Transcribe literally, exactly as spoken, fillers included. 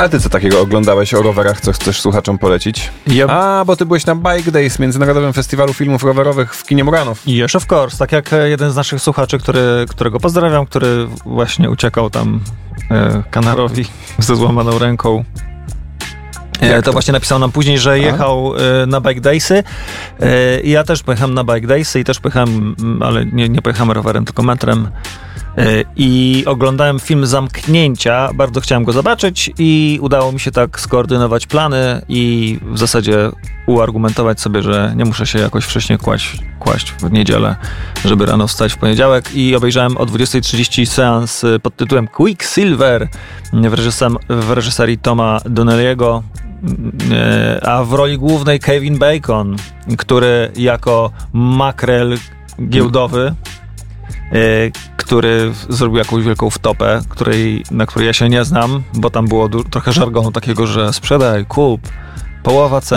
A ty co takiego oglądałeś o rowerach, co chcesz słuchaczom polecić? Ja... A, bo ty byłeś na Bike Days, Międzynarodowym Festiwalu Filmów Rowerowych w kinie Muranów. Yes, of course. Tak jak jeden z naszych słuchaczy, który, którego pozdrawiam, który właśnie uciekał tam e, Kanarowi ze złamaną ręką. E, to, to właśnie napisał nam później, że jechał e, na Bike Daysy. E, ja też pojechałem na Bike Daysy i też pojechałem, ale nie, nie pojechałem rowerem, tylko metrem. I oglądałem film Zamknięcia, bardzo chciałem go zobaczyć i udało mi się tak skoordynować plany i w zasadzie uargumentować sobie, że nie muszę się jakoś wcześniej kłaść, kłaść w niedzielę, żeby rano wstać w poniedziałek i obejrzałem o dwudziestej trzydzieści seans pod tytułem Quicksilver w, reżysem, w reżyserii Toma Donnelly'ego, a w roli głównej Kevin Bacon, który jako makrel giełdowy który zrobił jakąś wielką wtopę, której, na której ja się nie znam, bo tam było du- trochę żargonu takiego, że sprzedaj, kup, połowa ceny.